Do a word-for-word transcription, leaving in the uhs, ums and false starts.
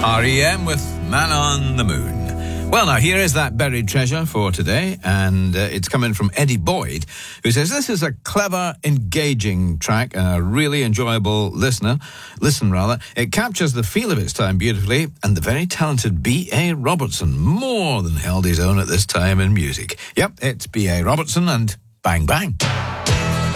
R E M with Man on the Moon. Well, now, here is that buried treasure for today, and uh, it's coming from Eddie Boyd, who says, this is a clever, engaging track and a really enjoyable listener. Listen, rather. It captures the feel of its time beautifully, and the very talented B A Robertson more than held his own at this time in music. Yep, it's B A Robertson and Bang Bang.